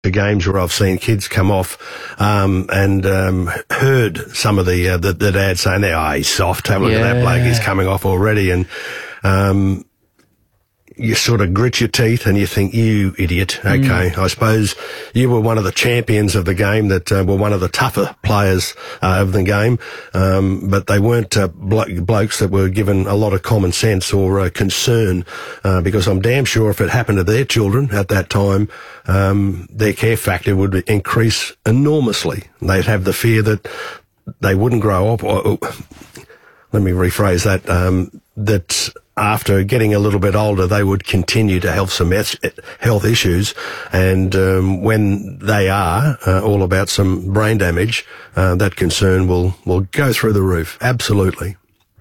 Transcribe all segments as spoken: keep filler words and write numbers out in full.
to games where I've seen kids come off um, and um, heard some of the, uh, the the dad saying, "Oh, he's soft. Have a look yeah. at that bloke. He's coming off already." And um, you sort of grit your teeth and you think, "You idiot." Okay, mm. I suppose you were one of the champions of the game that uh, were one of the tougher players uh, of the game, um, but they weren't uh, blo- blokes that were given a lot of common sense or uh, concern, uh, because I'm damn sure if it happened to their children at that time, um, their care factor would increase enormously. They'd have the fear that they wouldn't grow up, or, or let me rephrase that, um, that after getting a little bit older, they would continue to have some health issues. And um, when they are uh, all about some brain damage, uh, that concern will, will go through the roof. Absolutely.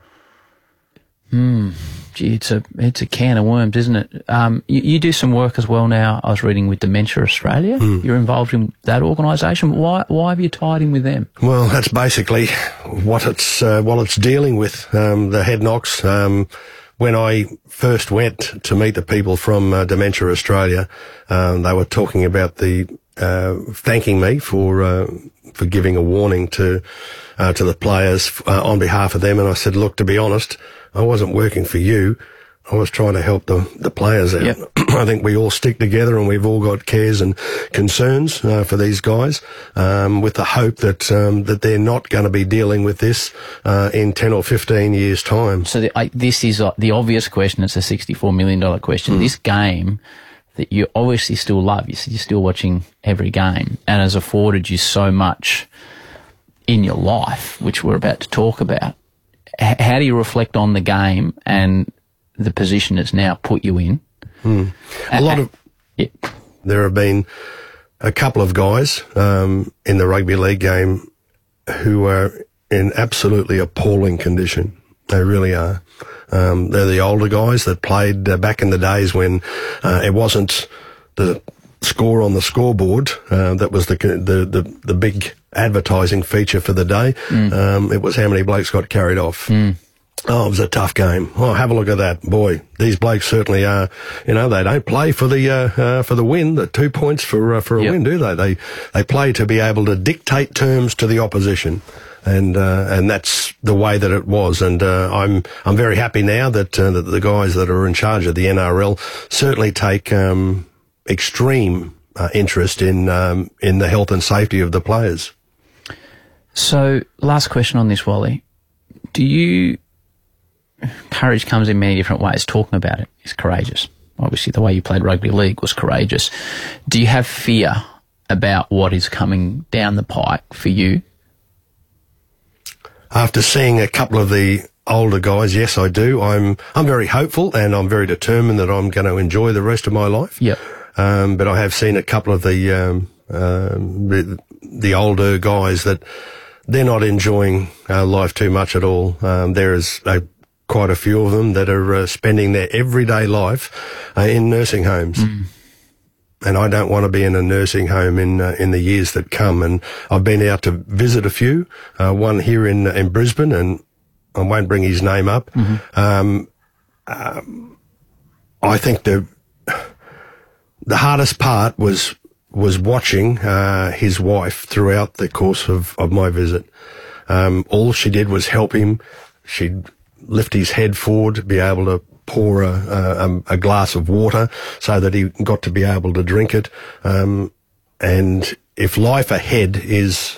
Hmm. Gee, it's a, it's a can of worms, isn't it? Um, you, you do some work as well now. I was reading with Dementia Australia. Mm. You're involved in that organisation. Why, why have you tied in with them? Well, that's basically what it's, uh, what it's dealing with, um, the head knocks. Um, when I first went to meet the people from uh, Dementia Australia, um, they were talking about the, uh, thanking me for, uh, for giving a warning to, uh, to the players uh, on behalf of them. And I said, look, to be honest, I wasn't working for you. I was trying to help the, the players out. Yep. I think we all stick together and we've all got cares and concerns uh, for these guys, um, with the hope that um, that they're not going to be dealing with this uh, in ten or fifteen years' time. So the, I, this is uh, the obvious question. It's a sixty-four million dollars question. Mm. This game that you obviously still love, you said you're still watching every game, and has afforded you so much in your life, which we're about to talk about. H- how do you reflect on the game and the position it's now put you in? Mm. A lot of, yeah. There have been a couple of guys um, in the rugby league game who are in absolutely appalling condition. They really are. Um, they're the older guys that played uh, back in the days when uh, it wasn't the score on the scoreboard uh, that was the, the the the big advertising feature for the day. Mm. Um, it was how many blokes got carried off. Mm. Oh, it was a tough game. Oh, have a look at that. Boy, these blokes certainly are, you know, they don't play for the, uh, uh for the win, the two points for, uh, for a yep. win, do they? They, they play to be able to dictate terms to the opposition. And, uh, and that's the way that it was. And, uh, I'm, I'm very happy now that, uh, that the guys that are in charge of the N R L certainly take, um, extreme, uh, interest in, um, in the health and safety of the players. So, last question on this, Wally. Do you, courage comes in many different ways. Talking about it is courageous. Obviously, the way you played rugby league was courageous. Do you have fear about what is coming down the pike for you? After seeing a couple of the older guys, yes, I do. I'm I'm very hopeful and I'm very determined that I'm going to enjoy the rest of my life. Yep. Um, but I have seen a couple of the, um, um, the the older guys that they're not enjoying uh, life too much at all. Um, there is a quite a few of them that are uh, spending their everyday life uh, in nursing homes. Mm. And I don't want to be in a nursing home in uh, in the years that come. And I've been out to visit a few, uh, one here in in Brisbane, and I won't bring his name up. Mm-hmm. Um, um, I think the the hardest part was was watching uh, his wife throughout the course of, of my visit. Um, all she did was help him. She'd lift his head forward, be able to pour a, a, a glass of water so that he got to be able to drink it. Um, and if life ahead is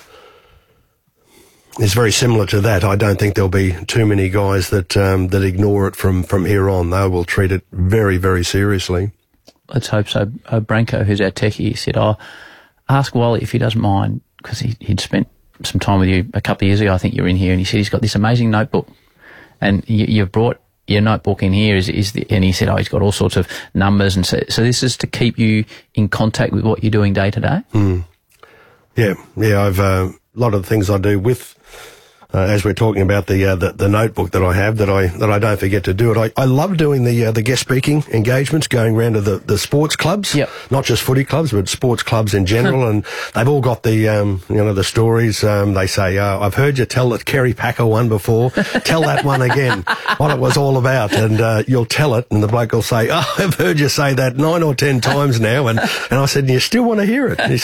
is very similar to that, I don't think there'll be too many guys that um, that ignore it from, from here on. They will treat it very, very seriously. Let's hope so. Uh, Branko, who's our techie, he said, oh, ask Wally if he doesn't mind, because he, he'd spent some time with you a couple of years ago. I think you were in here, and he said he's got this amazing notebook. And you, you've brought your notebook in here, is, is the, and he said, oh, he's got all sorts of numbers. And so, so this is to keep you in contact with what you're doing day to day? Mm. Yeah, yeah, I've, uh, a lot of the things I do with, uh, as we're talking about the, uh, the the notebook that I have, that I that I don't forget to do it. I, I love doing the uh, the guest speaking engagements, going around to the, the sports clubs, yep. not just footy clubs, but sports clubs in general, and they've all got the um, you know the stories. Um, they say, uh, "I've heard you tell that Kerry Packer won before. Tell that one again, what it was all about." And uh, you'll tell it, and the bloke will say, "Oh, I've heard you say that nine or ten times now," and and I said, "You still want to hear it?" And he